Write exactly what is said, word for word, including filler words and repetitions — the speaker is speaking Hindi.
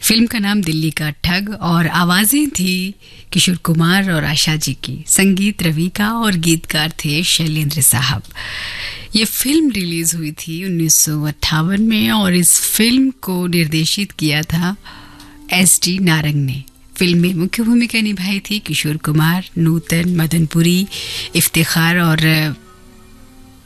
फिल्म का नाम दिल्ली का ठग और आवाजें थी किशोर कुमार और आशा जी की, संगीत रवि का और गीतकार थे शैलेंद्र साहब। ये फिल्म रिलीज हुई थी उन्नीस सौ अट्ठावन में और इस फिल्म को निर्देशित किया था एस डी नारंग ने। फिल्म में मुख्य भूमिका निभाई थी किशोर कुमार, नूतन, मदनपुरी, इफ्तिखार और